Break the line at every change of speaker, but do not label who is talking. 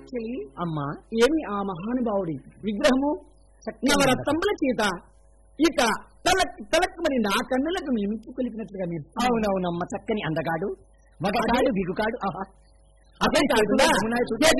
చెల్లి
అమ్మా
ఏమి ఆ మహానుభావుడి విగ్రహము నవరత్నముల చేత ఇక తలక్ నా కన్నులకు మింపు కొలిపినట్లుగా మీరు
అవునవునమ్మ చక్కని అందగాడు మగకాడు బిగుకాడు
అతని కాకుండా